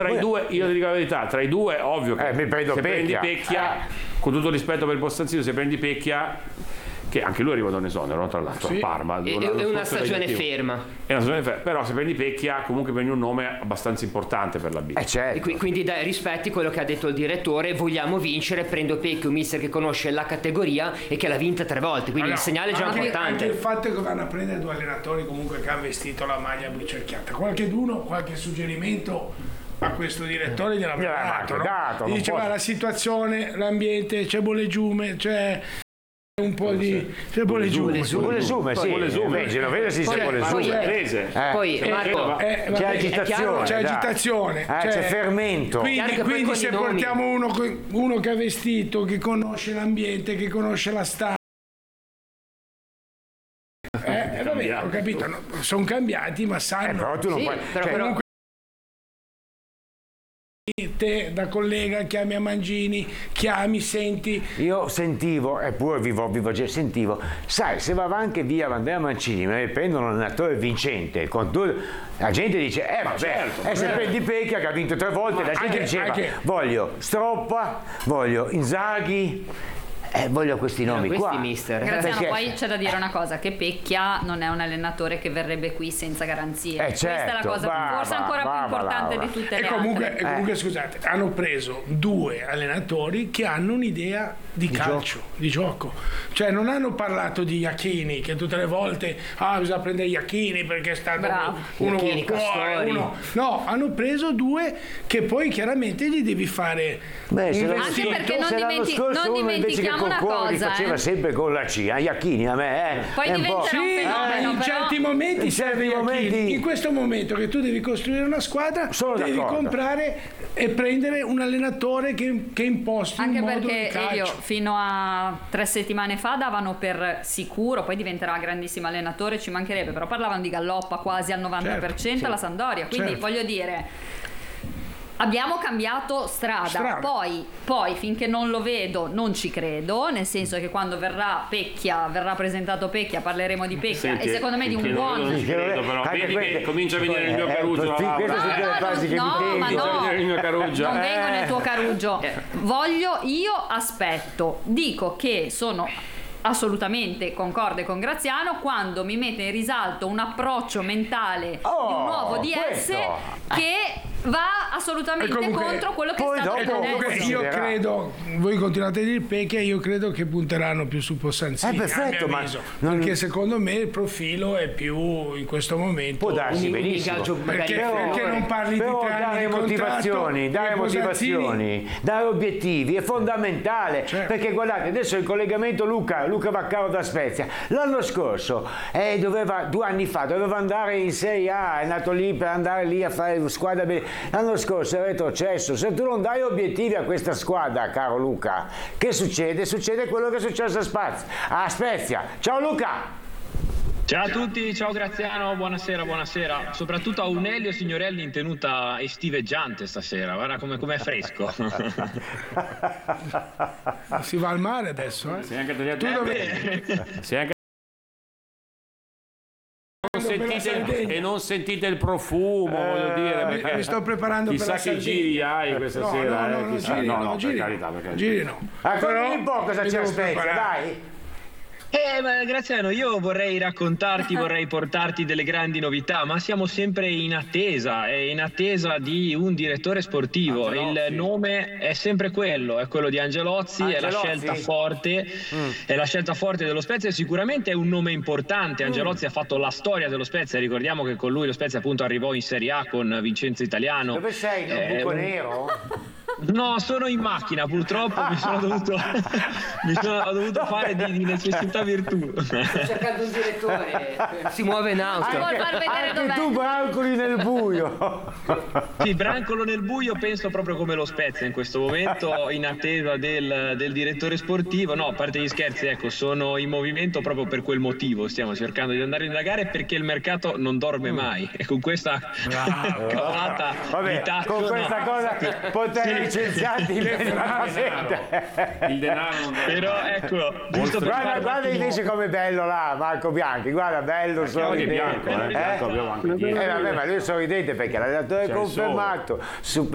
Tra i due, io ti dico la verità, tra i due ovvio che mi prendo se prendi Pecchia. Pecchia, con tutto rispetto per Bostanzino, se prendi Pecchia, che anche lui è arrivato in esonero, no? Tra l'altro a Parma. È una stagione ferma. È una stagione ferma, però se prendi Pecchia comunque prendi un nome abbastanza importante per la B. Certo. E quindi dai, rispetti quello che ha detto il direttore, vogliamo vincere, prendo Pecchia, un mister che conosce la categoria e che l'ha vinta 3 volte, quindi il segnale è già importante. Anche il fatto che vanno a prendere 2 allenatori comunque che hanno vestito la maglia blu cerchiata, qualche suggerimento a questo direttore gliel'ha dato, no? Gli dice la situazione, l'ambiente, c'è Bollegiume, c'è un po' di Bollesume, sì. Genovese si dice Bollesume. Poi Marco, c'è agitazione, c'è agitazione, c'è fermento. Quindi se portiamo uno che ha vestito, che conosce l'ambiente, che conosce la stanza, vabbè, ho capito, no, sono cambiati, ma sanno. Però tu non puoi. Comunque te da collega chiami a Mangini, senti. Io sentivo, eppure sentivo, sai, se va anche via Andrea Mancini, ma prendono un allenatore vincente, la gente dice, se prendi Pecchia che ha vinto 3 volte, la gente diceva, voglio Stroppa, voglio Inzaghi. Voglio questi nomi qua. Mister. Graziano, poi c'è da dire una cosa, che Pecchia non è un allenatore che verrebbe qui senza garanzie. Questa è la cosa forse ancora più importante di tutte le altre. Comunque scusate, hanno preso 2 allenatori che hanno un'idea di calcio, di gioco. Cioè non hanno parlato di Iachini, che tutte le volte bisogna prendere Iachini perché sta uno col cuore, no, hanno preso 2 che poi chiaramente gli devi fare anche perché non dimentichiamo una cosa, faceva sempre con la C, Iachini a me poi diventerà un fenomeno, in certi momenti serve Iachini. In questo momento che tu devi costruire una squadra, devi comprare e prendere un allenatore che imposti un modo di calcio. Anche perché fino a 3 settimane fa davano per sicuro, poi diventerà grandissimo allenatore, ci mancherebbe, però parlavano di Galloppa quasi al 90% alla Sampdoria, quindi voglio dire, abbiamo cambiato strada. Poi finché non lo vedo non ci credo, nel senso che quando verrà presentato Pecchia parleremo di Pecchia. Senti, e secondo me di un buon non ci credo, però vedi che comincia a venire il mio Caruggio. Non vengo nel tuo Caruggio. Aspetto, dico che sono assolutamente concorde con Graziano quando mi mette in risalto un approccio mentale di un nuovo DS che va assolutamente contro quello che sta facendo. Io credo, voi continuate a dire Pecchia, io credo che punteranno più su Possanzini, perfetto, perché secondo me il profilo è più in questo momento. Può darsi benissimo, perché non parli di 3 anni di dare motivazioni, dare obiettivi è fondamentale, perché guardate adesso il collegamento Luca Vaccaro da Spezia l'anno scorso 2 anni fa doveva andare in Serie A, è nato lì per andare lì a fare squadra bene. L'anno scorso è retrocesso. Se tu non dai obiettivi a questa squadra, caro Luca, che succede? Succede quello che è successo a Spezia. Ciao Luca! Ciao a tutti, ciao Graziano, buonasera. Soprattutto a Unelio Signorelli in tenuta estiveggiante stasera, guarda com'è fresco. Si va al mare adesso, Sei anche non sentite il profumo, voglio dire, mi sto preparando per la chissà che giri hai questa sera. No, per carità. Giri no. Dimmi un po' cosa ci aspetta, dai. Ma Graziano, io vorrei portarti delle grandi novità, ma siamo sempre in attesa di un direttore sportivo. Angelozzi. Il nome è sempre quello, è quello di Angelozzi. È la scelta forte, dello Spezia, e sicuramente è un nome importante. Angelozzi ha fatto la storia dello Spezia, ricordiamo che con lui lo Spezia appunto arrivò in Serie A con Vincenzo Italiano. Dove sei? Nel buco nero? No, sono in macchina, purtroppo mi sono dovuto fare di necessità virtù. Sto cercando un direttore, si muove in auto. Vuoi far vedere dov'è? Tu brancoli nel buio. Sì, brancolo nel buio, penso proprio come lo Spezia in questo momento, in attesa del direttore sportivo. No, a parte gli scherzi, ecco, sono in movimento proprio per quel motivo. Stiamo cercando di andare a indagare, perché il mercato non dorme mai, e con questa cavolata con questa cosa potrei licenziarti immediatamente. Il denaro non deve. Però ecco, giusto per guarda invece com'è bello là Marco Bianchi, guarda, bello sorridente. Bianco, vabbè, ma lui è sorridente perché l'allenatore è confermato.